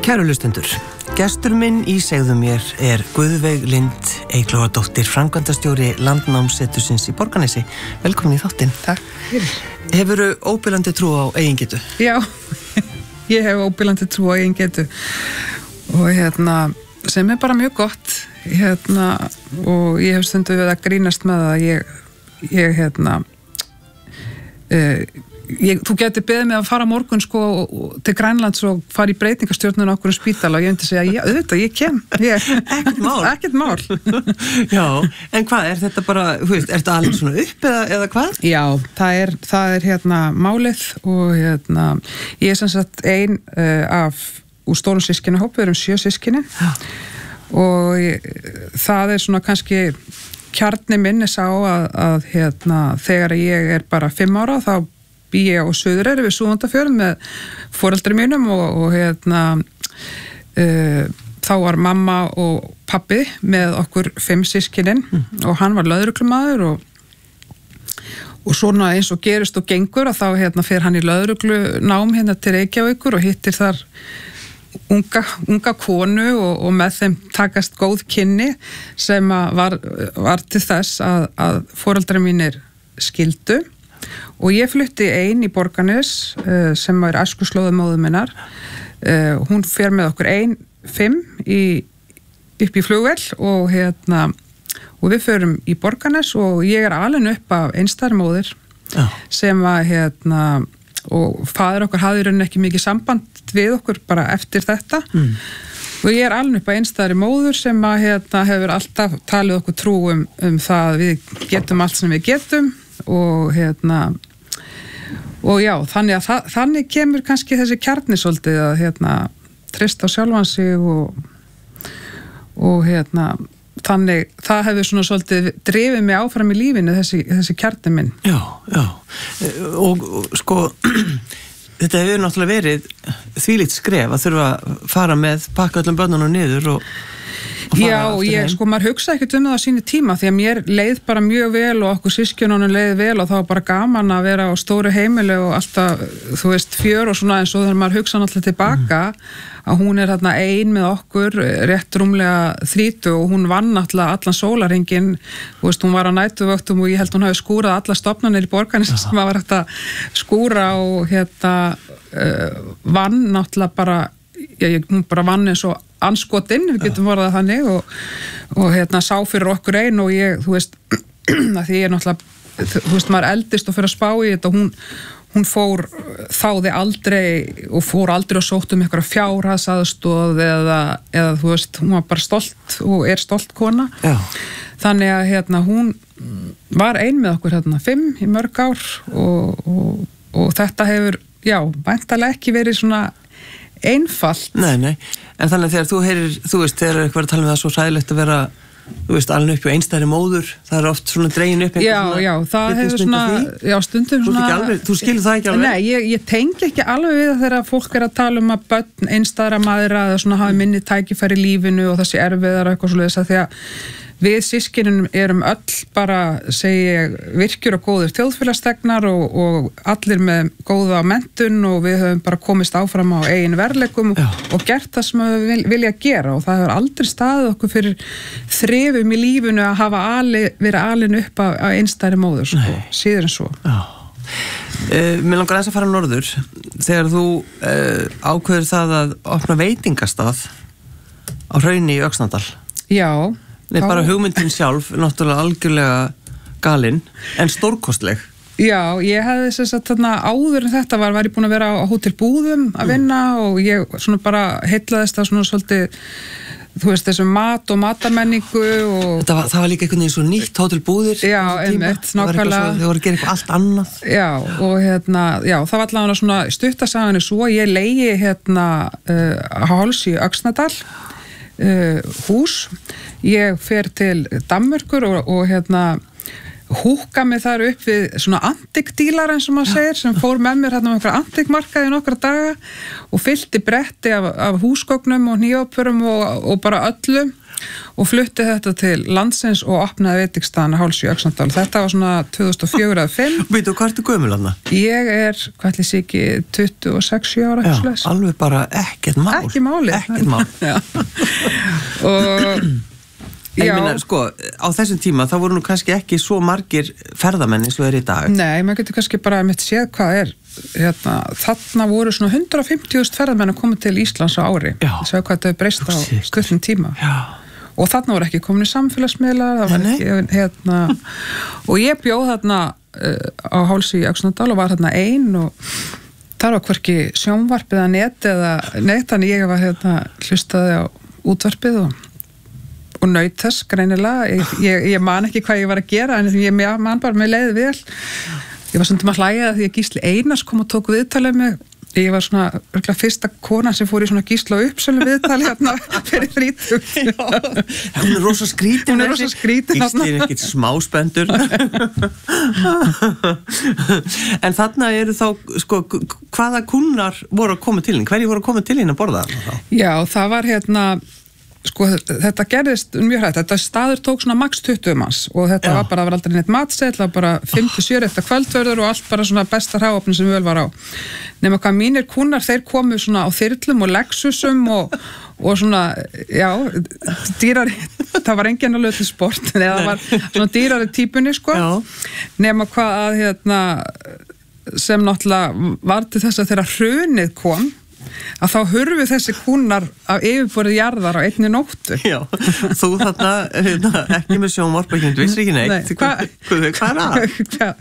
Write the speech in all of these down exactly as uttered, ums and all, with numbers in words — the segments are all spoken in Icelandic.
Kæru hlustendur, gestur minn í segðu mér er Guðveig Lind Eyglóardóttir, framkvæmdastjóri Landnámssetursins í Borgarnesi. Velkomin í þáttinn. Takk fyrir. Hefurðu óbilandi trú á eigingetu? Já, ég hef óbilandi trú á eigingetu og hérna, sem er bara mjög gott, hérna, og ég hef stundu við að grínast með að ég, ég hérna, uh, Ég, þú getur beðið mig að fara morgun sko til Grænlands og fara í breytingastjórnun okkur um spítala og ég myndi segja, já, auðvitað, ég kem ég, ekkert mál, ekkert mál. Já, en hvað, er þetta bara, þú veist, er þetta alveg svona upp eða, eða hvað? Já, það er, það er hérna málið og hérna, ég er sem sagt ein uh, af úr stórum systkinahópi, við erum sjö systkini og ég, það er svona kannski kjarni minni sá að, að hérna, þegar ég er bara fimm ára þá bý ég á Suðureyri við Súgandafjörð með foreldri mínum og, og hérna uh, þá var mamma og pabbi með okkur fimm systkinin mm. og hann var lögreglumaður og, og svona eins og gerist og gengur að þá hérna fer hann í lögreglunám hérna til Reykjavíkur og hittir þar unga, unga konu og, og með þeim takast góð kynni sem var, var til þess að, að foreldri mínir skildu. Og ég flutti ein í Borgarnes uh, sem var æskuslóða móður minnar. Uh, hún fer með okkur ein, fimm í, upp í flugvél og, hérna, og við förum í Borgarnes og ég er alin upp af einstæðri móðir ja. Sem var hérna, og faðir okkar hafði rauninni ekki mikið samband við okkur bara eftir þetta. Mm. Og ég er alin upp af einstæðri móður sem að, hérna, hefur alltaf talið okkur trú um, um það að við getum allt sem við getum og hérna og já, þannig að það, þannig kemur kannski þessi kjarni svolítið að hérna treysta á sjálfan sig og og hérna þannig, það hefur svona svolítið drifið mig áfram í lífinu þessi, þessi kjarni minn. Já, já og, og sko þetta hefur náttúrulega verið þvílíkt skref að þurfa að fara með pakka öllum börnunum niður og Já, ég, sko, maður hugsa ekkert um það á sínu tíma því að mér leið bara mjög vel og okkur systkinunum leið vel og það var bara gaman að vera á stóru heimili og alltaf, þú veist, fjör og svona eins og þegar maður hugsa náttúrulega tilbaka mm. að hún er þarna ein með okkur rétt rúmlega þrítu og hún vann náttúrulega allan sólarhringinn, þú veist, hún var á nætuvöktum og ég held hún hafi skúrað alla stofnanir í Borgarnes sem maður var hægt að skúra og hérna uh, vann náttúrulega bara, ég, hún bara vann eins og anskotinn, við getum vorðað þannig og, og hérna sá fyrir okkur einn og ég, þú veist, að því ég er náttúrulega, þú veist, maður eldist og fyrir að spá í þetta og hún, hún fór þáði aldrei og fór aldrei og sótt um einhverja fjárhagsaðstoð eða, eða þú veist, hún var bara stolt og er stolt kona. Já. Þannig að hérna hún var ein með okkur hérna fimm í mörg ár og, og, og þetta hefur, já, væntanlega ekki verið svona einfalt. Nei, nei, en þannig að þegar þú heyrir, þú veist, þegar eitthvað að tala um það svo hræðilegt að vera, þú veist, alveg upp á einstæðri móður, það er oft svona dregin upp Já, já, það hefur svona, já, stundum þú svona alveg, þú skilur það ekki alveg? Nei, ég, ég tengi ekki alveg við það þegar fólk er að tala um að börn einstæðra maðra eða svona hafi minni tækifæri í lífinu og þessi erfiðar og eitthvað svoleiðis að því að við systkinum erum öll bara, segi ég, virkjur og góðir þjóðfélagsþegnar og, og allir með góða menntun og við höfum bara komist áfram á eigin verðleikum og, og gert það sem við vil, vilja gera og það hefur aldrei staðið okkur fyrir þrifum í lífinu að hafa ali, verið alin upp af, af einstæðri móður, sko, síður en svo. Já. Uh, mér langar aðeins að fara norður þegar þú uh, ákveður það að opna veitingastað á Hrauni í Öxnadal. Já. Nei, bara hugmyndin sjálf, náttúrulega algjörlega galinn, en stórkostleg. Já, ég hefði þess að þarna áður en þetta var, var ég búin að vera á Hótel Búðum að vinna mm. og ég svona bara heillaðist það svona svolítið, þú veist, þessum mat og matamenningu og... Þetta var, það var líka einhvern veginn svo nýtt Hótel Búðir. Já, einmitt, nákvæmlega. Þau voru að gera eitthvað allt annað. Já, og hérna, já, það var allavega svona stuttasagan er svo, ég leigi hérna uh, háls í Öxnadal, uh, hús. Ég fer til Danmerkur og, og hérna húka mig þar upp við svona antikdílar eins og maður segir, sem fór með mér hérna um einhverja antikmarkaði nokkra daga og fyllti bretti af, af húsgögnum og hnífapörum og, og bara öllum og flutti þetta til landsins og opnaði veitingstaðana Háls í Öxnadal. Þetta var svona tvö þúsund og fjögur eða fimm. Veitu, hvað ertu gömul þarna? Ég er, hvað ætli sé ekki, tuttugu og sex ára. Já, alveg bara ekkert mál. Ekki máli. Ekkert mál. og En ég meina, sko, á þessum tíma þá voru nú kannski ekki svo margir ferðamenn eins og er í dag. Nei, maður getur kannski bara mitt séð hvað er hérna, þarna voru svona hundrað og fimmtíu þúsund ferðamenn að koma til Íslands á ári. Já. Séu hvað þetta er breyst á stuttum tíma. Já. Og þarna voru ekki komin í samfélagsmiðlar, það var Nei. ekki, hérna, og ég bjóð þarna uh, á Háls í Öxnadal og var þarna ein og þar var hverki sjónvarpið að net eða neitt, þannig ég var hérna hlustaði á útvarpið og og naut þess greinilega, ég, ég, ég man ekki hvað ég var að gera en ég man bara með leiði vel ég var svona að hlæja því að Gísli Einars kom og tók viðtalið mig ég var svona örgulega fyrsta konan sem fór í svona Gísla uppsölu viðtali hérna fyrir þrítug hún er rosa skrítin hún er rosa skrítin Gísli er ekkert smáspendur en þarna eru þá sko, hvaða kunnar voru að koma til hinn hverju voru að koma til hinn að borða þá? Já, það var hérna sko, þetta gerðist mjög hrætt, þetta staður tók svona max tuttugu manns og þetta Já. var bara, það var aldrei neitt matsel, það var bara fimm til sjö eftir kvöldvörður og allt bara svona besta hráefni sem vel var á. Nema hvað mínir kunnar, þeir komu svona á þyrlum og Lexusum og, og svona, já, dýrari, það var enginn alveg til sport, eða það var svona dýrari típunni, sko. Já. Nema hvað að, hérna, sem náttúrulega var til þess að þegar hrunið kom, að þá hurfu þessi kúnnar af yfirborðið jarðar á einni nóttu. Já, þú þarna, hérna, ekki með sjónvarp ekki, þú vissir ekki neitt. Nei, hva? Hvað er það?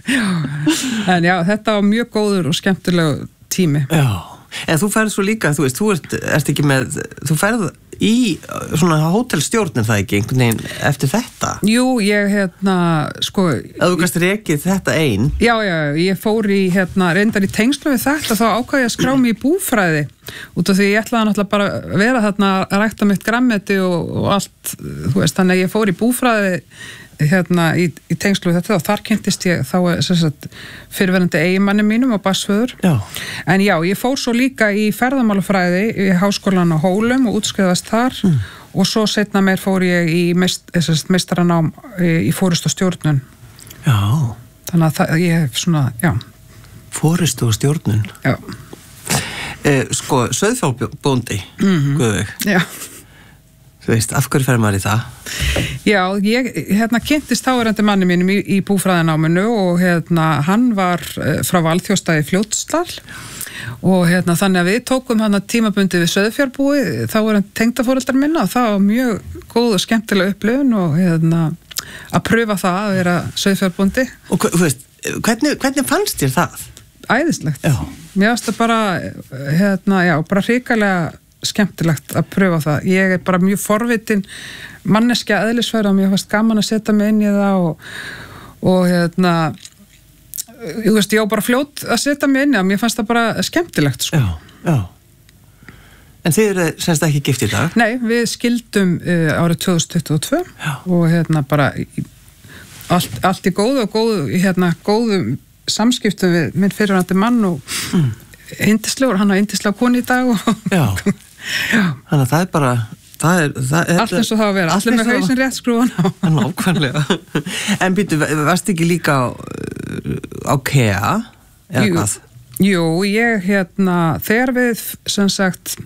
En já, þetta var mjög góður og skemmtilegu tími. Já, en þú færð svo líka, þú veist, þú ert, ert ekki með, þú færð í svona hótelstjórnir það ekki einhvern veginn eftir þetta? Jú, ég hérna, sko... Að þú kannski rekið þetta einn? Já, já, ég fór í, hérna, reyndar í tengslu við þetta, þá ákvað ég að skrá mig í búfræði út af því ég ætlaði náttúrulega bara að vera þarna að rækta mitt grammeti og, og allt, þú veist, þannig að ég fór í búfræði hérna í, í tengslu við þetta og þar kynntist ég þá sem sagt fyrirverandi eiginmanni mínum og barnsföður. Já. En já, ég fór svo líka í ferðamálafræði í Háskólann á Hólum og útskrifaðist þar mm. og svo seinna meir fór ég í meist, meistaranám í forystu og stjórnun. Já. Þannig að það, ég hef svona, já. Forystu og stjórnun? Já. Eh, sko, sauðfjárbóndi, mm-hmm. Guðveig. Já. Þú veist, af hverju fer maður í það? Já, ég hérna kynntist þáverandi manni mínum í, í búfræðináminu og hérna hann var uh, frá Valþjóðstað í Fljótsdal og hérna þannig að við tókum hann að tímabundi við Sauðfjárbúi, þá var hann tengdaforeldrar minna og það var mjög góð og skemmtileg upplifun og hérna að pröfa það að vera Sauðfjárbúndi. Og þú veist, hvernig, hvernig fannst þér það? Æðislegt. Já. Mér finnst það bara, hérna, já, bara hrikalega skemmtilegt að pröfa það. Ég er bara mjög forvitin manneskja eðlisfæra og mér fannst gaman að setja mig inn í það og, og hérna ég veist, ég á bara fljót að setja mig inn í það, mér fannst það bara skemmtilegt sko. Já, já. En þið eru semst ekki gift í dag? Nei, við skildum uh, árið tvö þúsund tuttugu og tvö já. Og hérna bara allt, allt í góðu og góðu, hérna, góðum samskiptum við minn fyrirvændi mann og mm. yndislegur, hann har yndislega konu í dag og Já. Já. Þannig að það er bara það er, það er, allt eins og það að vera, allir með hausinn rétt skrúan á. Nákvæmlega. En býttu, varst ekki líka á, á Kea eða jú, hvað? Jú, ég hérna þegar við sem sagt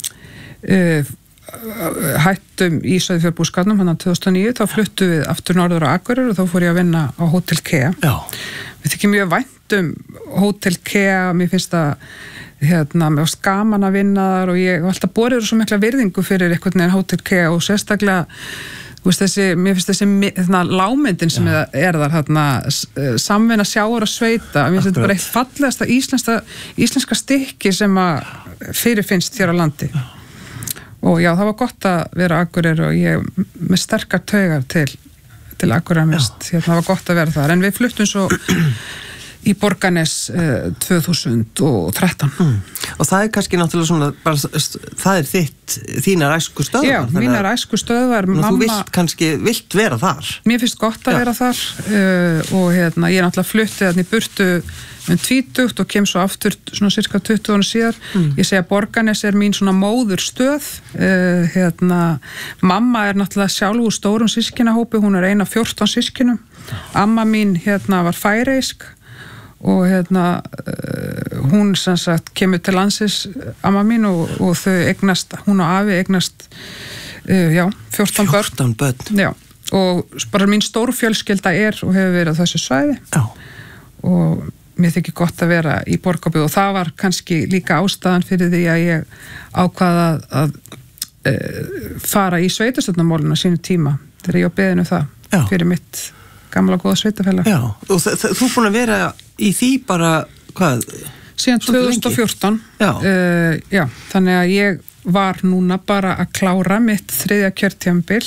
uh, hættum í Sauðfjárbúskapnum hann á tvö þúsund og níu, þá fluttum við aftur norður á Akureyri og þá fór ég að vinna á Hótel Kea. Já. Við þykjum mjög vænt um Hótel Kea, mér finnst það hérna, mér varst gaman að vinna þar og ég var alltaf borður svo mikla virðingu fyrir einhvern veginn Hótel Kea og sérstaklega veist, þessi, mér finnst þessi þarna, lágmyndin sem ja. er þar þarna, samvinna sjávar og sveita mér finnst þetta bara eitt fallegasta íslenska, íslenska stykki sem að fyrirfinnst hér á landi ja. Og já, það var gott að vera Akureyri og ég með sterkar taugar til til Akureyri mist, hérna, það var gott að vera þar en við fluttum svo í Borgarnes uh, tvö þúsund og þrettán. Mm. Og það er kannski náttúrulega svona, bara, það er þitt, þínar æsku stöðvar. Já, mínar æsku stöðvar. Mamma, þú vilt kannski, vilt vera þar? Mér finnst gott að Já. vera þar uh, og hérna, ég er náttúrulega fluttið þannig burtu um tvítugt og kem svo aftur svona cirka tuttugu ára síðar. Mm. Ég segi að Borgarnes er mín svona móður stöð. Uh, hérna, mamma er náttúrulega sjálf úr stórum systkinahópi, hún er ein af fjórtán systkinum. Amma mín hérna var færeysk og hérna uh, hún sem sagt kemur til landsins amma mín og, og þau eignast, hún og afi eignast uh, já, fjórtán börn. fjórtán börn. Já, og bara mín stórfjölskylda er og hefur verið á þessu svæði. Já. Og mér þykir gott að vera í Borgarbyggð og það var kannski líka ástæðan fyrir því að ég ákvaða að, að uh, fara í sveitarstjórnarmálinu á sínu tíma þegar ég á beðinu það Já. Fyrir mitt gamla góða sveitafélag. Já, og þú búin að vera í því bara, hvað? Síðan tvö þúsund og fjórtán. Já. Uh, já, þannig að ég var núna bara að klára mitt þriðja kjörtímabil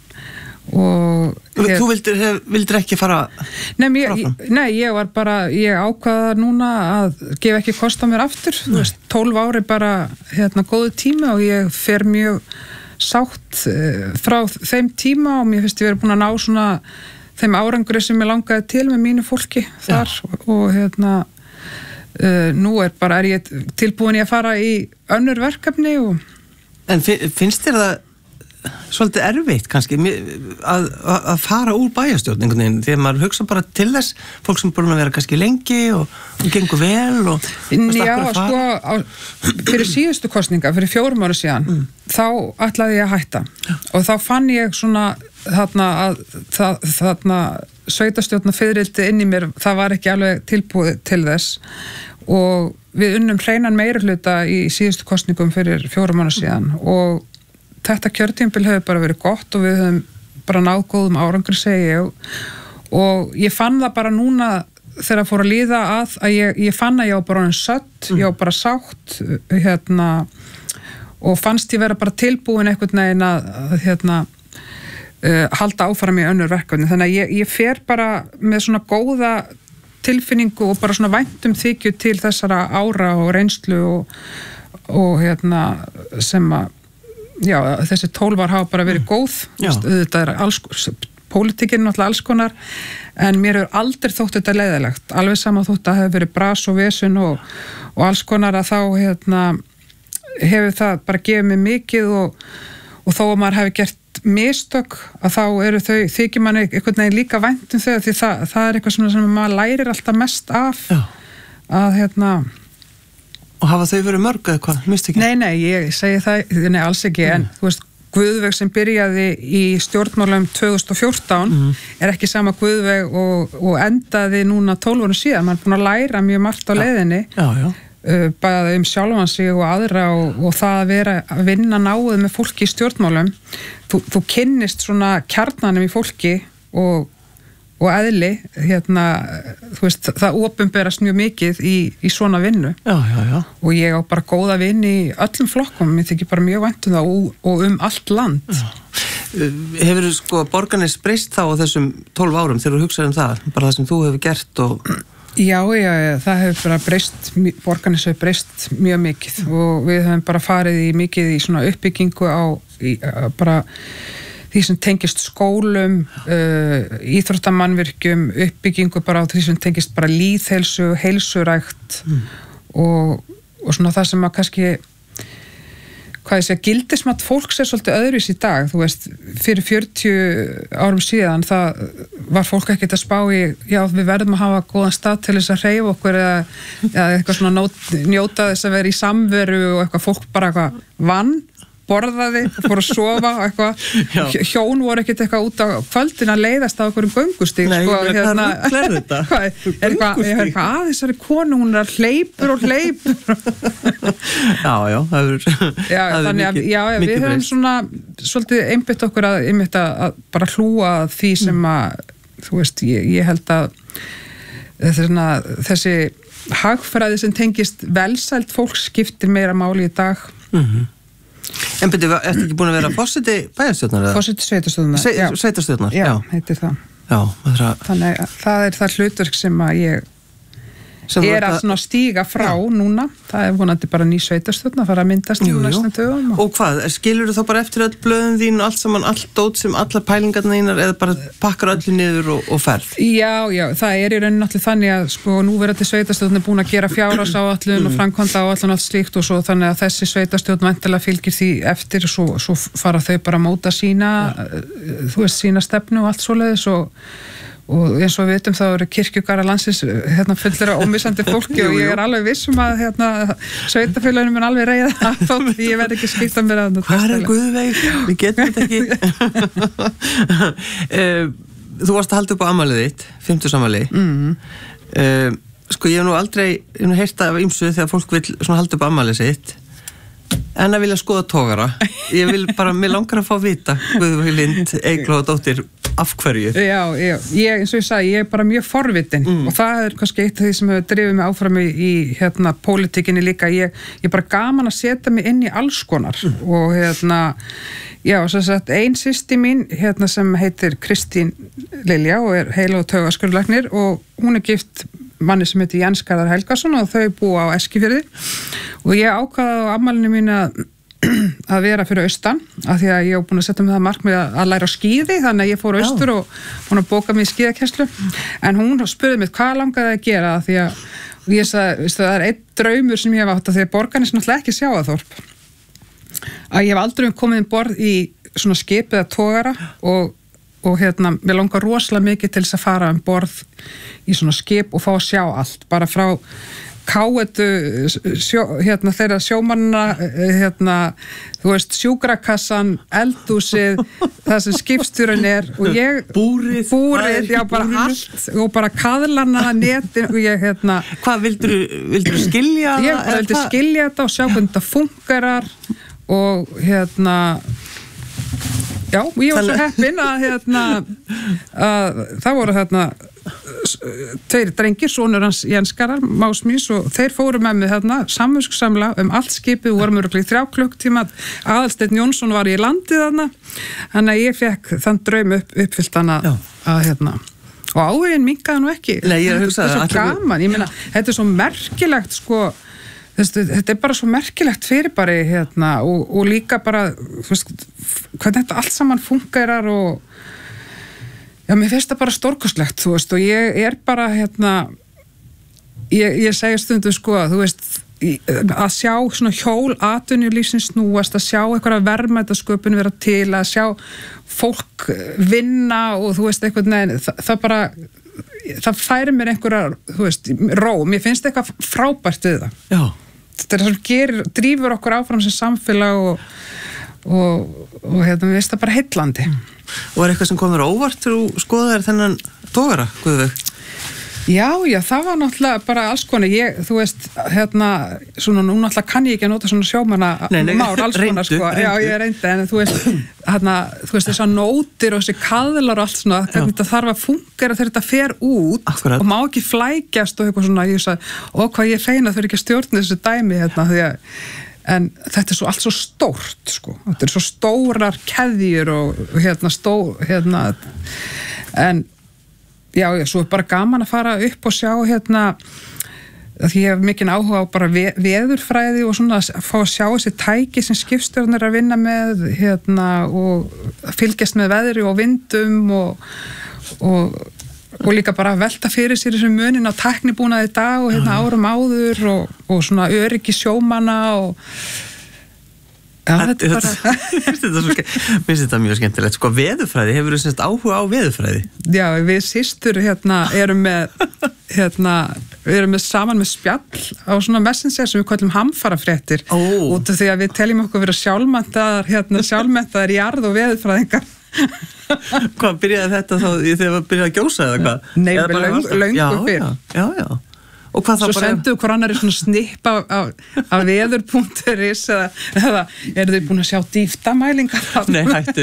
og... Hef, þú vildir, hef, vildir ekki fara nei, ég, nei, ég var bara, ég ákvaða núna að gefa ekki kost á mér aftur. Þú veist, tólf ári bara, hérna, góðu tíma og ég fer mjög sátt uh, frá þeim tíma og mér finnst ég verið búin að ná svona þeim árangri sem ég langaði til með mínu fólki þar og, og hérna uh, nú er bara, er ég tilbúin ég að fara í önnur verkefni og... En finnst þér það svolítið erfitt kannski að, að fara úr bæjarstjórningunni þegar maður hugsa bara til þess fólk sem búin að vera kannski lengi og, og gengur vel og... Já, sko, á, fyrir síðustu kosninga, fyrir fjórum ára síðan mm. þá ætlaði ég að hætta Já. Og þá fann ég svona þarna að það, þarna sveitarstjórnar fiðrildi inn í mér, það var ekki alveg tilbúið til þess og við unnum hreinan meirihluta í síðustu kosningum fyrir fjórum ára síðan og þetta kjörtímabil hefur bara verið gott og við höfum bara náð góðum árangri segi ég og ég fann það bara núna þegar að fór að líða að að ég, ég fann að ég var bara en sött, ég var bara sátt hérna og fannst ég vera bara tilbúin einhvern veginn að, að hérna uh, halda áfram í önnur verkefni þannig að ég, ég fer bara með svona góða tilfinningu og bara svona væntum þykju til þessara ára og reynslu og, og hérna sem að já, þessi tólvar hafa bara verið góð þetta er alls, pólitíkin náttúrulega alls konar en mér hefur aldrei þótt þetta leiðilegt alveg sama þótt að hefur verið bras og vesun og, og alls konar að þá hérna, hefur það bara gefið mér mikið og, og þó að maður hefur gert mistök að þá eru þau þykir manni einhvern veginn líka vænt um þau því það, það er eitthvað sem maður lærir alltaf mest af já. Að hérna Og hafa þau verið mörg eða hvað? Misti ekki? Nei, nei, ég segi það, nei, alls ekki, mm. en þú veist, Guðveig sem byrjaði í stjórnmálum tvö þúsund og fjórtán mm. er ekki sama Guðveig og, og endaði núna tólf árum síðan, maður er búin að læra mjög margt á ja. Leiðinni, já, já. Uh, bæði um sjálfan sig og aðra og, og það að vera að vinna náið með fólki í stjórnmálum, þú, þú kynnist svona kjarnanum í fólki og og eðli, hérna, þú veist, það opinberast mjög mikið í, í svona vinnu. Já, já, já. Og ég á bara góða vinn í öllum flokkum, ég þykir bara mjög vænt um það og, og um allt land. Já. Hefur sko Borgarnes breyst þá á þessum tólf árum þegar þú hugsaði um það, bara það sem þú hefur gert og... Já, já, já, það hefur bara breyst, Borgarnes hefur breyst mjög mikið og við hefum bara farið í mikið í svona uppbyggingu á, í, bara... því sem tengist skólum, uh, íþróttamannvirkjum, uppbyggingu bara á því sem tengist bara lýðheilsu, heilsurækt mm. og, og svona það sem að kannski, hvað ég segja, gildismat fólks er svolítið öðruvis í dag, þú veist, fyrir fjörutíu árum síðan, það var fólk ekkert að spá í, já, við verðum að hafa góðan stað til þess að hreyfa okkur eða, eða eitthvað svona nót, njóta þess að vera í samveru og eitthvað fólk bara eitthvað vann, borðaði og fór að sofa og eitthvað, hjón voru ekkert eitthvað út á kvöldin að leiðast á einhverjum göngustíg. Nei, sko, hérna, hvað er þetta? Hvað, er eitthvað, er eitthvað að þessari konu, hún er að hleypur og hleypur. Já, já, það er, já, það er mikið, já, já, mikið við höfum svona svolítið einbytt okkur að, einbytt að bara hlúa því sem að, þú veist, ég, ég held að þessna, þessi hagfræði sem tengist velsæld fólks skiptir meira máli í dag. Mhm. En betur, ertu ekki búin að vera fórseti bæjarstjórnar? Fórseti sveitarstjórnar, Se, já. Sveitarstjórnar, já. Já, heitir það. Já, það er að... Þannig að það er það hlutverk sem að ég er að svona stíga frá já. Núna, það er vonandi bara ný sveitarstjórn að fara að myndast í næstum dögum. Og, og hvað, skilur þú þá bara eftir öll blöðum þín og allt saman, allt dót sem allar pælingarna þínar eða bara pakkar öllu niður og, og ferð? Já, já, það er í rauninni náttúrulega þannig að sko núverandi sveitarstjórn er búin að gera fjárhagsáætlun mm. og framkvæmda áætlun allt slíkt og svo þannig að þessi sveitarstjórn væntanlega fylgir því eftir og svo, svo fara þau bara að móta sína, þú veist, sína stefnu og allt svoleiðis og og eins og við veitum þá eru kirkjugarðar landsins hérna fullir af ómissandi fólki og ég er alveg viss um að hérna sveitafélaginu mun alveg reiða þótt ég verð ekki skipta mér að hvað er Guðveig? Við getum þetta ekki Þú varst að halda upp á afmælið þitt fimmtugsafmæli mm. uh, sko ég hef nú aldrei ég hef nú heyrt af ýmsu þegar fólk vil svona halda upp á afmælið sitt en að vilja skoða togara ég vil bara, mér langar að fá vita Guðveig Lind, Eygló og dóttir af hverju? Já, já, ég, eins og ég sagði, ég er bara mjög forvitin mm. og það er kannski eitt af því sem hefur drifið mig áfram í, í hérna, pólitíkinni líka, ég, ég er bara gaman að setja mig inn í alls konar mm. og hérna, já, svo að ein systir mín, hérna sem heitir Kristín Lilja og er heila- og taugaskurðlæknir og hún er gift manni sem heitir Jens Garðar Helgason og þau búa á Eskifirði og ég ákvaði á afmælinu mín að að vera fyrir austan af því að ég hef búin að setja mig það markmið að læra á skíði þannig að ég fór austur og hún að bóka mig í skíðakenslu en hún spurði mig hvað langaði að gera því að ég sagði það er einn draumur sem ég hef átt að því að borgarnes náttúrulega ekki sjávarþorp að ég hef aldrei komið inn borð í svona skip eða togara og, og hérna mér langar rosalega mikið til þess að fara um borð í svona skip og fá að sjá allt bara frá káetu sjó, hérna þeirra sjómanna hérna, þú veist, sjúkrakassan eldhúsið, það sem skipstjórinn er og ég búrið, búrið já bara búrinu. Allt og bara kaðlana, netin og ég hérna hvað vildur vildur skilja það? Ég bara vildi skilja þetta og sjá hvernig þetta fungerar og hérna já, ég var svo heppin að hérna að það voru hérna tveir drengir, sonur hans Jens Garðar Másmís og þeir fóru með mig þarna samviskusamla um allt skipið og vorum örgulega í þrjá klukktíma Aðalsteinn Jónsson var í landið þarna þannig að ég fekk þann draum upp, uppfyllt hana að hérna og áhuginn minnkaði nú ekki Nei, ég hugsa, þetta er svo gaman, ég meina þetta er svo merkilegt sko Þessi, þetta er bara svo merkilegt fyrirbæri hérna, og, og líka bara veist, hvernig þetta allt saman fungerar og já, mér finnst það bara stórkostlegt þú veist, og ég er bara hérna, ég, ég segja stundu sko, þú veist, að sjá svona hjól atvinnulífsins snúast, að sjá einhverja verðmætasköpun vera til, að sjá fólk vinna og þú veist, eitthvað neðin, það, það bara það færi mér einhverja, þú veist, ró mér finnst eitthvað frábært við það já þetta er það sem gerir, drífur okkur áfram sem samfélag og, og, og hérna, við veist það bara heillandi. Mm. Og er eitthvað sem komur óvart þegar þú skoðar þennan togara, Guðveig? Já, já, það var náttúrulega bara alls konar, ég, þú veist, hérna, svona, nú náttúrulega kann ég ekki að nota svona sjómanna mál, alls konar, sko, reyndu. Já, ég reyndi, en þú veist, hérna, þú veist, þessar nótir og þessi kaðlar og allt svona, hvernig þetta þarf að fungera þegar þetta fer út Akkurat. Og má ekki flækjast og eitthvað svona, ég sagði, ó, hvað ég feina þau ekki að stjórna þessu dæmi, hérna, því að, en þetta er svo allt svo stórt, sko, þetta er svo stórar keðjur og, hérna, stó, hérna, en já, já, svo er bara gaman að fara upp og sjá hérna, því ég hef mikinn áhuga á bara ve veðurfræði og svona að fá að sjá þessi tæki sem skipstjórnir er að vinna með hérna og fylgjast með veðri og vindum og, og, og líka bara velta fyrir sér þessum munin á tæknibúnaði í dag og hérna árum áður og, og svona öryggi sjómanna og Já, þetta er bara... Mér finnst þetta mjög skemmtilegt. Sko, veðurfræði, hefur þú semst áhuga á veðurfræði? Já, við systur hérna erum með, hérna, við erum með saman með spjall á svona messenger sem við kallum hamfarafréttir. Oh. Út af því að við teljum okkur vera sjálfmenntaðar, hérna, sjálfmenntaðar jarð- og veðurfræðingar. Hvað, byrjaði þetta þá þegar það byrjaði að gjósa eða hvað? Nei, við löngu, löngu fyrr. Já, já, já. Og hvað Svo bara... senduðu hver annar í svona snipp af, af, af veður punktur is eða, eða eru þau búin að sjá dýftamælingar? Nei, hættu.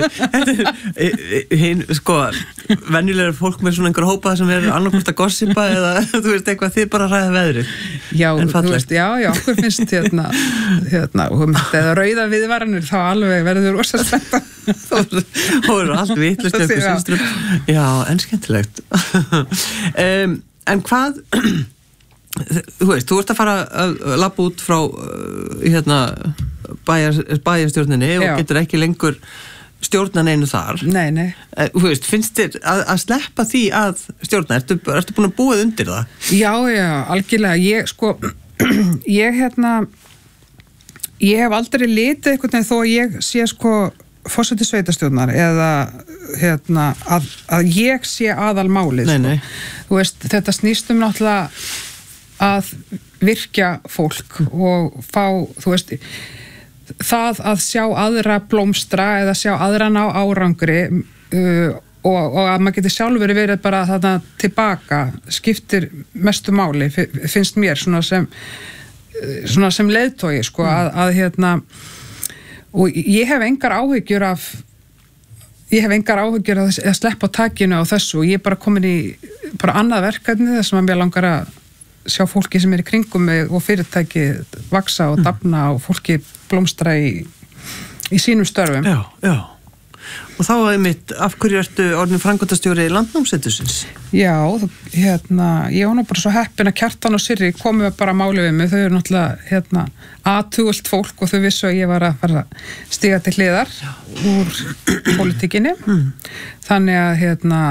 Hinn, sko, venjulega fólk með svona einhver hópa sem er annarkvort að gossipa eða, þú veist, eitthvað, þið bara ræða veðrið. Já, þú veist, já, já, okkur finnst hérna, hérna, eða rauða viðvaranir, þá alveg verður rosalegt. Þú eru allt vitlust í eitthvað systrum. Já, en skemmtilegt. um, en hvað... þú veist, þú ert að fara að labba út frá hérna bæjar, bæjarstjórninni og Já. getur ekki lengur stjórnan einu þar. Nei, nei. Þú veist, finnst þér að, að sleppa því að stjórna? Ertu, ertu búin að búið undir það? Já, já, algjörlega. Ég, sko, ég hérna, ég hef aldrei litið einhvern veginn þó að ég sé, sko, forseti sveitarstjórnar eða, hérna, að, að ég sé aðal málið, nei, sko. nei. Þú veist, þetta snýst um náttúrulega að virkja fólk og fá, þú veist, það að sjá aðra blómstra eða sjá aðra ná árangri uh, og, og að maður getur sjálfur verið bara þarna tilbaka skiptir mestu máli, finnst mér svona sem, svona sem leiðtogi, sko, mm. að, að hérna, og ég hef engar áhyggjur af ég hef engar áhyggjur að, að sleppa á takinu á þessu og ég er bara komin í bara annað verkefni þar sem að mér langar að sjá fólki sem er í kringum mig og fyrirtæki vaksa og dafna og fólki blómstra í, í sínum störfum. Já, já. Og þá er mitt, af hverju ertu orðin framkvæmdastjóri Landnámssetursins? Já, hérna, ég var nú bara svo heppin að Kjartan og Sirri komu bara máli við mig, þau eru náttúrulega hérna, athugult fólk og þau vissu að ég var að fara að stiga til hliðar já. Úr pólitíkinni. Mm. Þannig að hérna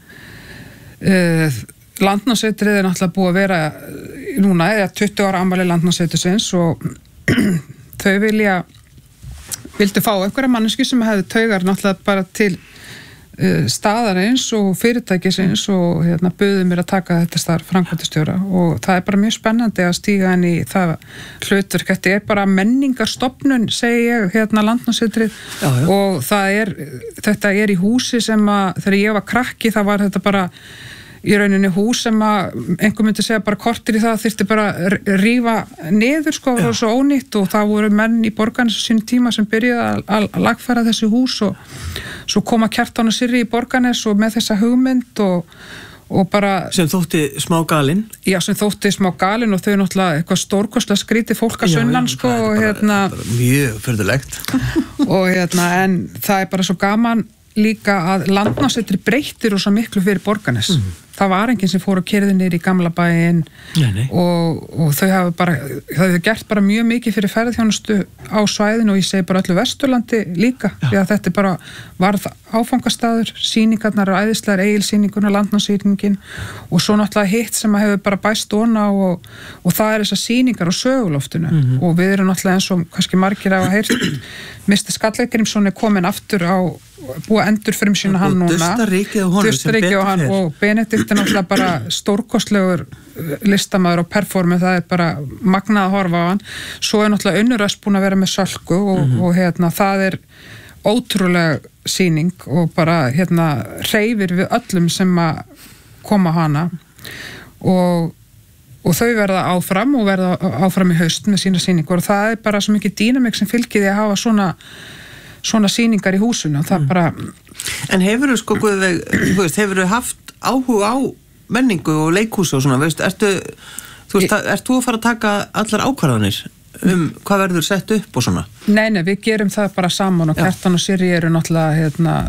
uh, Landnámssetrið er náttúrulega búið að vera núna, eða tuttugu ára afmæli Landnámssetursins og þau vilja vildu fá einhverja manneski sem hefði taugar náttúrulega bara til uh, staðarins og fyrirtækisins og hérna buðu mér að taka þetta starf framkvæmdastjóra og það er bara mjög spennandi að stíga inn í það hlutverk. Þetta er bara menningarstofnun, segi ég, hérna Landnámssetrið og það er, þetta er í húsi sem að þegar ég var krakki það var þetta bara í rauninni hús sem að einhver myndi segja bara kortir í það þyrfti bara að rífa niður, sko, það var svo ónýtt og það voru menn í Borgarnes á sínum tíma sem byrjuði að lagfæra þessi hús og svo koma Kjartan og Sirri í Borgarnes og með þessa hugmynd og, og bara sem þótti smá galinn já, sem þótti smá galinn og þau náttúrulega eitthvað stórkostlega skrítið fólk að sunnan, sko, og bara, hérna mjög furðulegt og hérna, en það er bara svo gaman líka að Landnámssetri breyttir og svo miklu fyrir Borgarnes. Mm. Það var enginn sem fór og keyrði niður í gamla bæinn og, og þau hafa bara, þau hafa gert bara mjög mikið fyrir ferðarþjónustu á svæðinu og ég segi bara öllu Vesturlandi líka, já. Því að þetta bara varð áfangastaður, sýningarnar og æðislegar Egilssýninguna, Landnámssýningin og svo náttúrulega hitt sem að hefur bara bæst ona og, og það er þessar sýningar á söguloftinu mm -hmm. og við erum náttúrulega eins og kannski margir hafa heyrt mister Skallagrímsson er komin aftur á búið endur fyrir sína hann núna Dustaríkið og honum sem betur hann, og Benedikt er náttúrulega bara stórkostlegur listamaður og performer, það er bara magnað að horfa á hann, svo er náttúrulega Unnur Ösp búin að vera með Sölku og, mm -hmm. og hérna það er ótrúlega sýning og bara hérna hreyfir við öllum sem að koma hana og og þau verða áfram og verða áfram í haust með sína sýningur og það er bara svo mikið dýnamik sem fylgir því að hafa svona svona sýningar í húsinu og það mm. bara En hefurðu sko, Guðveig, þú veist, hefurðu haft áhuga á menningu og leikhús og svona, veist, ertu þú veist, ég, ert þú að fara að taka allar ákvarðanir um hvað verður sett upp og svona? Nei, nei, við gerum það bara saman og Kjartan og Sirri eru náttúrulega hérna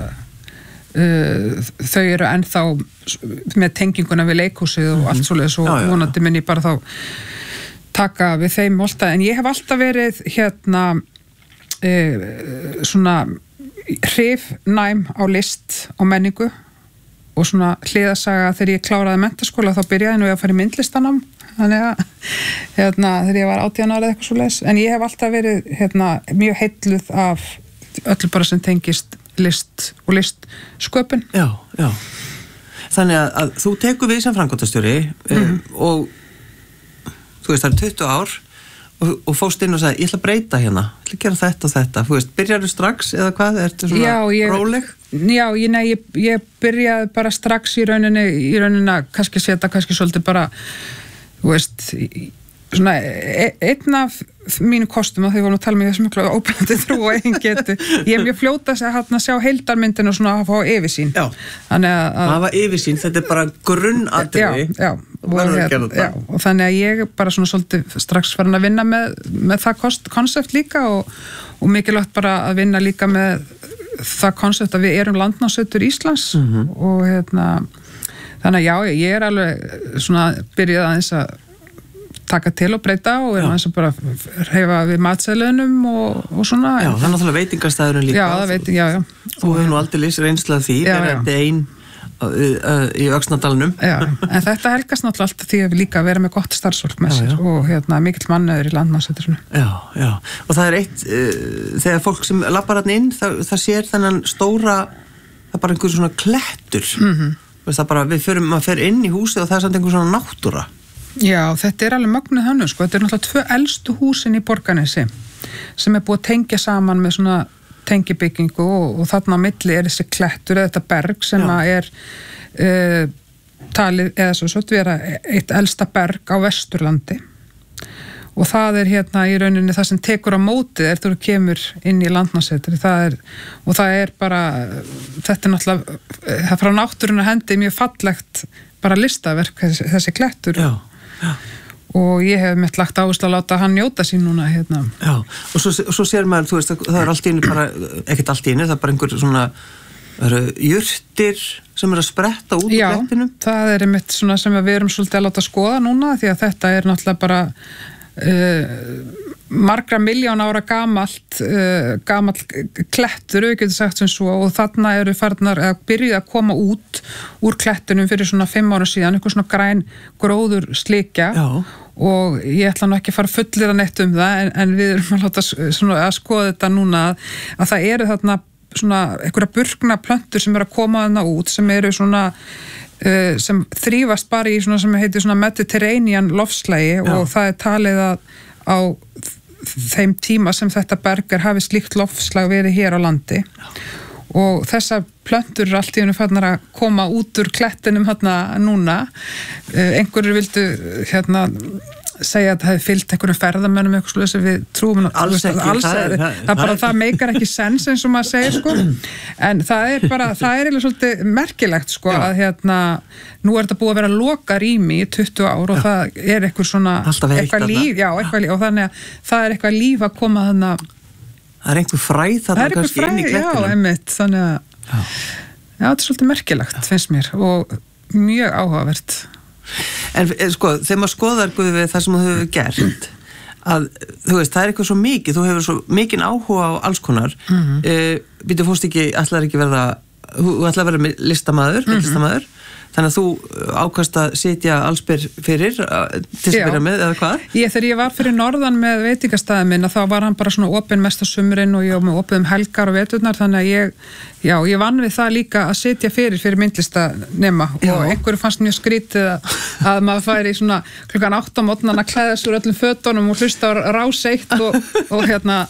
Uh, þau eru ennþá með tenginguna við leikhúsið og mm -hmm. allt svoleiðis og já, já, vonandi minn ég bara þá taka við þeim alltaf, en ég hef alltaf verið hérna uh, svona hrifnæm á list og menningu og svona hliðasaga þegar ég kláraði menntaskóla þá byrjaði nú ég að fara í myndlistanám þannig að hérna þegar ég var átján ára eitthvað svoleiðis, en ég hef alltaf verið hérna mjög heilluð af öllu bara sem tengist list og listsköpun. Já, já. Þannig að, að þú tekur við sem framkvæmdastjóri mm -hmm. um, og þú veist, það er tuttugu ár og, og fóst inn og sagði, ég ætla að breyta hérna, ég ætla að gera þetta og þetta. Þú veist, byrjarðu strax eða hvað? Ertu svona já, ég, róleg? Já, ég, nei, ég, ég byrjaði bara strax í rauninni, í rauninni kannski setja, kannski svolítið bara, þú veist, svona, einn af mínu kostum að þau voru að tala með þessu mjög óbyrjandi trú og eigin getu ég er mjög fljóta að hérna, sjá heildarmyndinu og svona að fá yfirsýn já, það var yfirsýn, þetta er bara grunnatriði já, já, og, hér, já, og þannig að ég bara svona svolítið strax farin að vinna með, með það konsept líka og, og mikilvægt bara að vinna líka með það konsept að við erum Landnámssetur Íslands mm -hmm. og hérna þannig að já, ég er alveg svona byrjað aðeins að taka til og breyta og erum eins og bara hreyfa við matseðlunum og, og svona. Já, það er náttúrulega veitingastæðurinn líka. Já, það veiting, já, já. Þú hefur nú aldrei lýst reynslað því, já, er þetta einn í Öxnadalnum. Já, en þetta helgast náttúrulega alltaf því að við líka vera með gott starfsfólk með sér og hérna mikill mannauður í Landnámssetrinu. Já, já, og það er eitt, uh, þegar fólk sem labbar hann inn, það, það sér þennan stóra, það er bara einhver svona klettur. Mm-hmm. Það bara, við förum, maður fer inn í húsið og það er samt einhver svona náttúra. Já, þetta er alveg mögnuð þannig, sko, þetta er náttúrulega tvö elstu húsin í Borgarnesi sem er búið að tengja saman með svona tengibyggingu og, og þarna á milli er þessi klettur eða þetta berg sem að er uh, talið eða svo svo vera eitt elsta berg á Vesturlandi og það er hérna í rauninni það sem tekur á mótið er þegar þú kemur inn í Landnámssetri það er, og það er bara þetta er náttúrulega það frá náttúrunnar hendi mjög fallegt bara listaverk þessi, þessi klettur já, já. Og ég hef mitt lagt áherslu að láta hann njóta sín núna hérna. Já, og svo, svo sér maður, þú veist, það er allt í einu bara, ekkert allt í einu, það er bara einhver svona það eru jurtir sem eru að spretta út Já, úr klettinum. Já, það er einmitt svona sem við erum svolítið að láta skoða núna því að þetta er náttúrulega bara uh, margra miljón ára gamalt uh, gamall klettur, við getum sagt sem svo og þarna eru farnar að byrja að koma út úr klettinum fyrir svona fimm ára síðan, eitthvað svona græn gróður slikja Já. Og ég ætla nú ekki að fara fullir að neitt um það en, en við erum að láta svona, að skoða þetta núna að það eru þarna svona einhverja burkna plöntur sem eru að koma þarna út sem eru svona uh, sem þrífast bara í svona sem heitir svona Mediterranean lofslægi Já. Og það er talið að á þeim tíma sem þetta berg er hafi slíkt lofslag verið hér á landi Já. Og þessar plöntur er allt í hennu farnar að koma út úr klettinum hérna núna. Uh, einhverjur vildu hérna segja að það hefði fyllt einhverjum ferðamönnum eitthvað slúið sem við trúum alls ekki, alls, það, er, það, það, bara, það meikar ekki sens eins og maður segir sko en það er bara, það er eiginlega svolítið merkilegt sko Já. Að hérna nú er þetta búið að vera loka rými í tuttugu ár og Já. Það er eitthvað svona eitthvað líf, já, eitthvað líf og þannig að það er eitthvað líf að koma þannig það er einhver fræð þarna kannski inn í klettinu. Já, einmitt, þannig að já. Já, þetta er svolítið merkilegt finnst mér og mjög áhugavert. En sko, þegar maður skoðar Guð við það sem þú hefur gert að þú veist, það er eitthvað svo mikið þú hefur svo mikinn áhuga á alls konar mm-hmm. uh, býtu fórst ekki, ætlar ekki verða þú ætlar að vera listamaður, mm-hmm. listamaður þannig að þú ákast að sitja allsbyr fyrir til að byrja með, eða hvað? Ég, þegar ég var fyrir norðan með veitingastæðin minn þá var hann bara svona opinn mest á sumrin og ég var með opið um helgar og veturnar þannig að ég, já, ég vann við það líka að sitja fyrir fyrir myndlistanema og einhverju fannst mjög skrítið að, að maður færi svona klukkan átta á morgnana að klæða sig úr öllum fötunum og hlusta á Rás eitt og, og hérna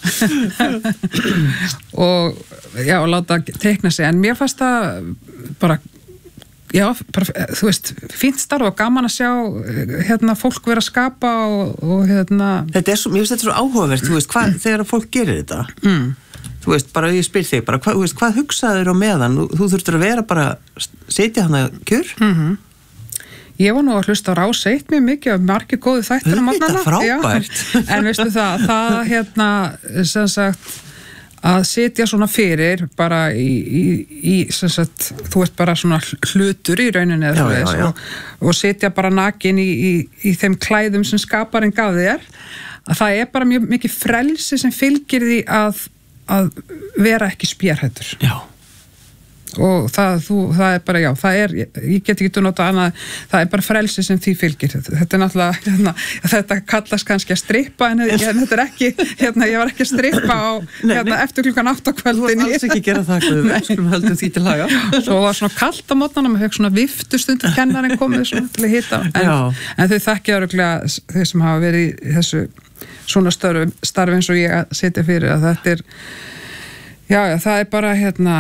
og já, og láta teikna sig en mér fannst það bara Já, bara, þú veist, fínt starf og gaman að sjá hérna, fólk vera að skapa og, og hérna... Þetta er svo, mér finnst þetta svo áhugavert, þú veist, hvað, þegar fólk gerir þetta, mm. þú veist, bara ég spyr þig, bara, hvað, þú veist, hvað hugsaður á meðan, þú, þú þurftur að vera bara, setja hana kjör? Mhm. Ég var nú að hlusta á Rás eitt mjög mikið og margir góði þættir á morgnana. Þetta frábært. Já, en veistu það, það hérna, sem sagt, að sitja svona fyrir bara í, í, í sem sagt, þú ert bara svona hlutur í rauninni eða já, já, já. Og, og sitja bara nakin í, í, í þeim klæðum sem skaparinn gaf þér að það er bara mjög mikið frelsi sem fylgir því að, að vera ekki spjærhættur. Já. Og það, þú, það er bara, já, það er, ég get ekki að nota annað, það er bara frelsi sem því fylgir. Þetta er náttúrulega, hérna, þetta kallast kannski að strippa, en þetta er ekki, hérna, ég var ekki að strippa á, nei, hérna, nei. Eftir klukkan átta kvöldin. Þú var alls ekki gera það, við skulum höldum því til haga. Svo var svona kalt á mótnana, maður fekk svona viftustund kennarinn komið svona til að hita, en, en þau þekkja örugglega þeir sem hafa verið í þessu svona starfi, starfi eins og ég að setja fyrir að þetta er, já, já, það er bara, hérna,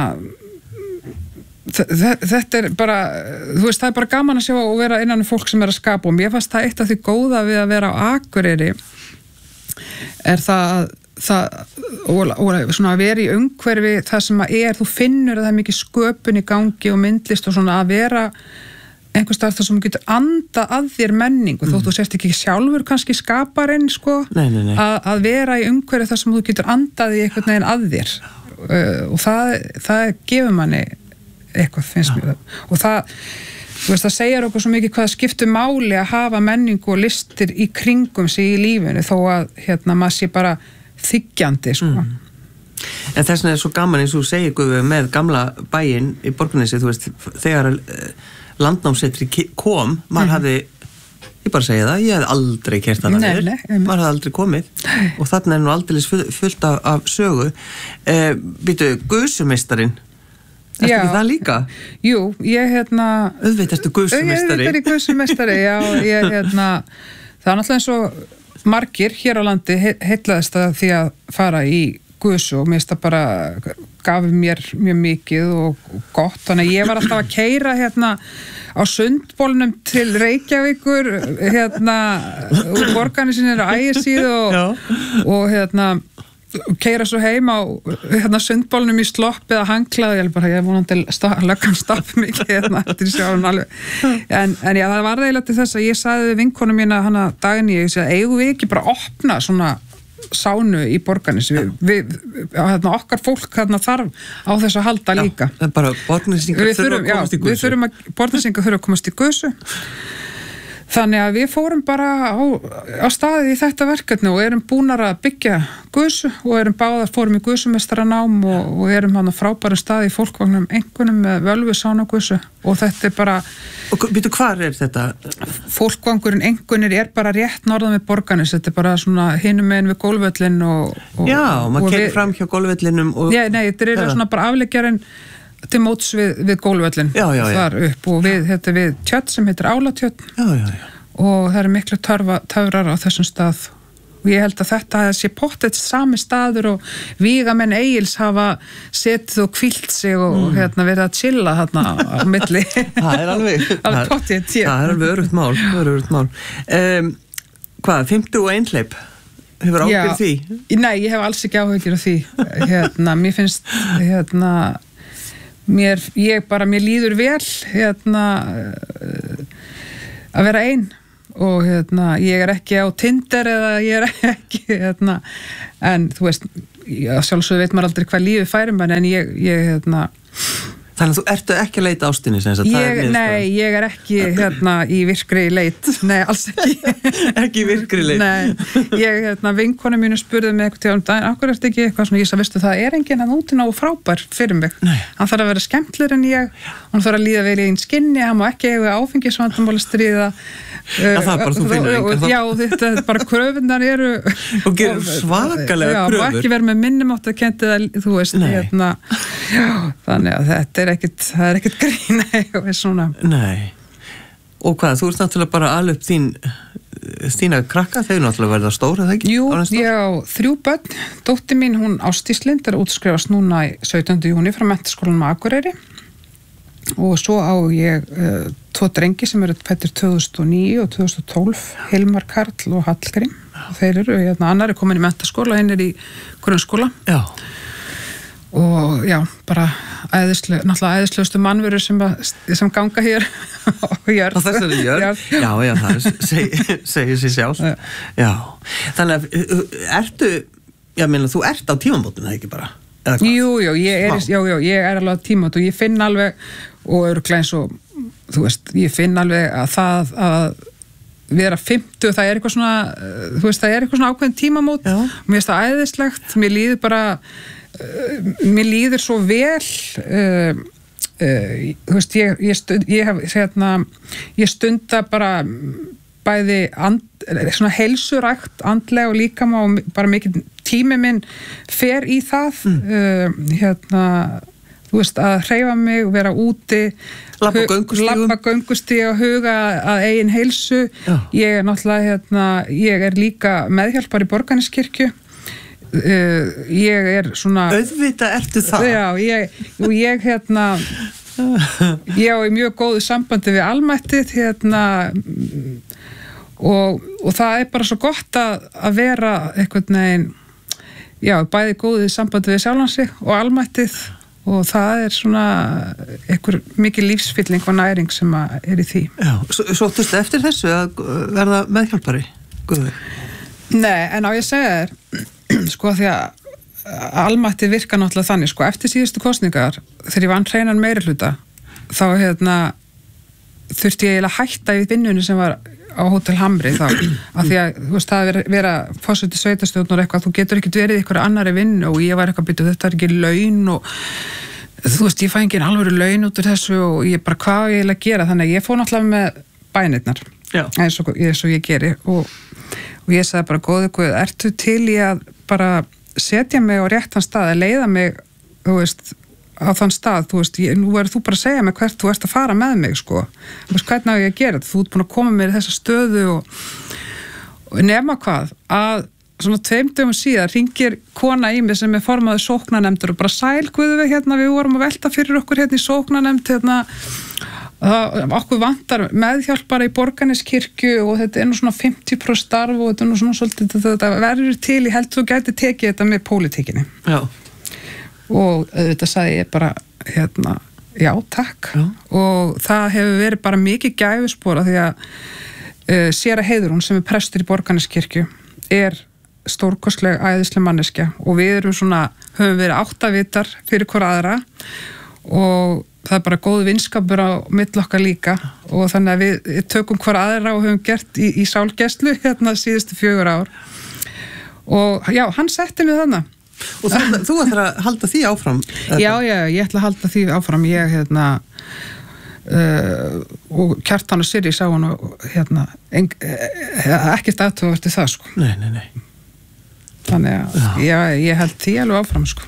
þetta er bara, þú veist, það er bara gaman að sjá og vera innan um fólk sem er að skapa og mér fannst það eitt af því góða við að vera á Akureyri er það, það og, og svona að vera í umhverfi það sem að er, þú finnur að það er mikið sköpun í gangi og myndlist og svona að vera einhvers staðar þar sem þú getur anda að þér menningu, mm. þótt þú sért ekki sjálfur kannski skaparinn, sko nei, nei, nei. Að, að vera í umhverfi þar sem þú getur andað í einhvern veginn að þér uh, og það, það gefur manni eitthvað finnst mér og það þú veist, það segir okkur svo mikið hvað skiptir máli að hafa menningu og listir í kringum sig í lífinu þó að hérna maður sé bara þiggjandi sko. Mm. En þess vegna er svo gaman eins og þú segir Guðveig með gamla bæinn í Borgarnesi, þú veist, þegar landnámssetri kom, maður mm. hafði, ég bara segja það, ég hef aldrei kert hana þér, maður hafði aldrei komið og þarna er nú aldeilis fullt af, af sögu. Eh, býtu, Guðsumeistarinn, ertu ekki það líka? Jú, ég hérna... Auðvitað ertu Guðsumeistari. Auðvitað er Guðsumeistari, já, ég hérna, það er náttúrulega eins og margir hér á landi heillaðist að því að fara í Guðsu og mér finnst það bara gaf mér mjög mikið og gott, þannig að ég var alltaf að keyra hérna á Sundbólnum til Reykjavíkur hérna úr Borgarnesinu á Ægisíðu og, og hérna keyra svo heim á hérna Sundbólnum í slopp eða hangklað, ég er bara, ég er vonandi löggan stoppa mikið hérna eftir í sjálfum alveg en, en já, það var eiginlega til þess að ég sagði við vinkonu mína hana Dagný, ég segi, eigum við ekki bara opna svona sánu í Borgarnesi við, við, hérna, okkar fólk hérna, þarf á þess að halda líka já, bara borgnesingar þurfa að komast í Guðsu við þurfum að, borgnesingar þurfa að komast í Guðsu þannig að við fórum bara á, á staðið í þetta verkefni og erum búnar að byggja Guðsu og erum báðar fórum í Guðsumeistaranám og, og erum hann á frábærum staði í fólkvagnum einhvernum með völvu sána Guðsu og þetta er bara og býtu, hvar er þetta? Fólkvangurinn einhvernir er bara rétt norðan við Borgarnes, þetta er bara svona hinum megin við gólvöllin og, og já, maður kemur fram hjá gólvöllinum og já, nei, þetta er svona bara afleggjarinn til móts við, við gólvöllin já, já, já. þar upp og við, þetta við tjörn sem heitir Álatjörn já, já, já. og það eru miklu törfa, töfrar á þessum stað og ég held að þetta sé pottþétt sami staður og vígamenn Egils hafa setið og hvílt sig og mm. hérna verið að chilla hérna á milli það er alveg það er pottþétt það er alveg örugt mál, örugt mál. Um, hvað, fimmtug og einhleyp hefur ágjörð því? Nei, ég hef alls ekki ágjörð því hérna, mér finnst hérna mér, ég bara, mér líður vel hérna að vera ein og hérna, ég er ekki á Tinder eða ég er ekki hérna, en þú veist sjálfsögðu veit maður aldrei hvað lífið færir mann en ég, ég hérna þannig að þú ertu ekki að leita ástinni sem þess að það er niðurstaðan? Nei, ég er ekki hérna í virkri leit, nei, alls ekki ekki í virkri leit? Nei, ég, hérna, vinkona mínu spurði mig eitthvað um daginn, akkur ertu ekki eitthvað svona, ég sagði, veistu, það er enginn að úti nógu frábær fyrir mig, nei. Hann þarf að vera skemmtlir en ég, hann þarf að líða vel í einn skinni, hann má ekki eiga áfengisvandamáli stríða Uh, það er bara þú finnur engan já, þetta er bara kröfunar eru og gerir svakalega já, kröfur já, og ekki verið með minnumótt að kenti það, þú veist hérna, já, þannig að þetta er ekkit það er ekkit grín og er svona nei, og hvað, þú ert náttúrulega bara alveg upp þín þína krakka, þeir náttúrulega verða stór eða ekki? Jú, ég á þrjú börn dóttir mín, hún Ásdís Lind er útskrifast núna í sautjánda júní frá Menntaskólanum á Akureyri og svo á ég uh, tvo drengi sem eru fæddir tvö þúsund og níu og tvö þúsund og tólf, Hilmar Karl og Hallgrím og þeir eru, hérna, annar er komin í menntaskóla, hinn er í grunnskóla já. Og já, bara æðislu, náttúrulega æðislustu mannverur sem, sem ganga hér á jörð. Á þessari jörð? Já, já, það segir seg, sér sjálf. Já. já. Þannig að, ertu, ég meina, þú ert á tímamótum, það ekki bara? Jú, jú, ég er, já, já, ég er alveg á tímamót og ég finn alveg, og eru kleins og, þú veist, ég finn alveg að það að vera fimmtug, það er eitthvað svona, þú veist, það er eitthvað svona ákveðin tímamót, já. Mér finnst það æðislegt, mér líður bara, mér líður svo vel uh, uh, þú veist ég, ég, stund, ég hef hérna, ég stunda bara bæði and, svona heilsurækt andlega og líkama og bara mikið tími minn fer í það mm. uh, hérna þú veist að hreyfa mig, vera úti labba göngustígum labba göngustíg og huga að eigin heilsu Já. Ég er náttúrulega hérna, ég er líka meðhjálpar í Borgarneskirkju Uh, ég er svona auðvitað ertu það já, ég, og ég hérna ég á í mjög góðu sambandi við almættið hérna og, og það er bara svo gott að, að vera einhvern veginn já, bæði góðu sambandi við sjálfan sig og almættið og það er svona einhver mikið lífsfylling og næring sem er í því Já, svo tustu eftir þessu að verða meðhjálpari Guði. Nei, en á ég segja þér sko því að almætti virka náttúrulega þannig, sko eftir síðustu kosningar þegar ég vann hreinan meirihluta þá hérna þurfti ég eiginlega hætta í vinnunni sem var á Hótel Hamri þá, af því að þú veist, það er vera forseti sveitastjórn og eitthvað, þú getur ekkert verið í einhverju annari vinnu og ég var eitthvað byrjuð, þetta er ekki laun og þú veist, ég fæ engin alvöru laun út úr þessu og ég bara, hvað ég eiginlega að gera, þannig að ég fór náttúrulega með bænirnar, eins og, eins og ég geri og, og ég sagði bara, góðu guð, ertu til í að bara setja mig á réttan stað, að leiða mig, þú veist, á þann stað, þú veist, ég, nú verður þú bara að segja mig hvert þú ert að fara með mig, sko þú veist, hvernig á ég að gera þetta, þú ert búin að koma mér í þessa stöðu og, og nema hvað, að svona tveim dögum síðar ringir kona í mig sem er formaður sóknarnefndur og bara sæl, guðu við hérna, við vorum að velta fyrir okkur hérna í sóknarnefnd, hérna það, okkur vantar meðhjálpara í Borgarneskirkju og þetta er nú svona fimmtíu prósent starf og þetta er nú svona svolítið, þetta verður til, ég held þú gæti tekið þetta með pólitíkinni. Já. Og auðvitað sagði ég bara hérna, já takk já. Og það hefur verið bara mikið gæfuspor því að uh, séra Heiðrún sem er prestur í Borgarneskirkju er stórkostleg æðisleg manneskja og við erum svona, höfum verið áttavitar fyrir hver aðra og það er bara góð vinskapur á milli okkar líka og þannig að við, við tökum hver aðra og höfum gert í, í sálgæslu hérna síðustu fjögur ár og já, hann setti mig þarna. Og þú, þú ætlar að halda því áfram? Já, já, ég ætla að halda því áfram. Ég, hérna, uh, og Kjartan og Sirri sá hann og, hérna, en, ekkert aðtöfverti það, sko. Nei, nei, nei. Þannig að ég, ég held því alveg áfram, sko.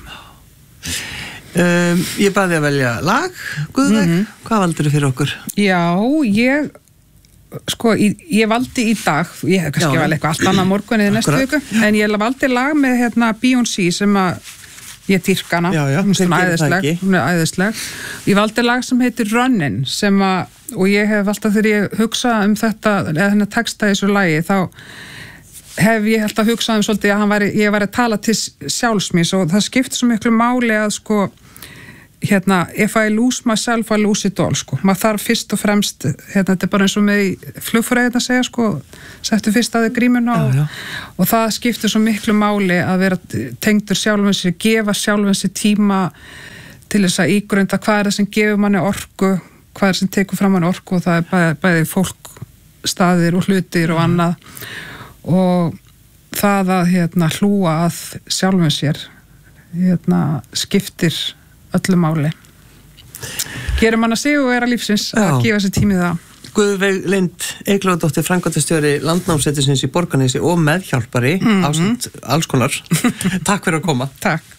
Um, ég baði að velja lag, Guðveig. Mm-hmm. Hvað valdur þið fyrir okkur? Já, ég... Sko, ég, ég valdi í dag, ég hef kannski valið eitthvað allt annað morgun eða næstu viku, en ég valdi lag með hérna Beyoncé sem að ég dýrka hana, hún er svona æðisleg, hún er æðisleg. Ég valdi lag sem heitir Runnin sem að, og ég hef alltaf þegar ég hugsa um þetta, eða hennar texta í þessu lagi, þá hef ég alltaf hugsað um svolítið að hann væri, ég væri að tala til sjálfsmís og það skiptir svo miklu máli að sko hérna, if I lose myself, I lose it all, sko. Maður þarf fyrst og fremst, hérna, þetta er bara eins og með flugfræðin að segja, sko, settu fyrst að þau grímuna og, og það skiptir svo miklu máli að vera tengdur sjálfum sér, gefa sjálfum sér tíma til þess að ígrunda hvað er það sem gefur manni orku, hvað er sem tekur fram manni orku og það er bæði, bæði fólk, staðir og hlutir og annað og það að, hérna, hlúa að sjálfum sér, hérna, skiptir öllu máli. Gerum mann að sigur og vera lífsins Já. Að gefa sér tímið það. Guðveig Lind Eyglóardóttir, framkvæmdastjóri Landnámssetursins í Borgarnesi og meðhjálpari mm-hmm. ásamt alls konar. Takk fyrir að koma. Takk.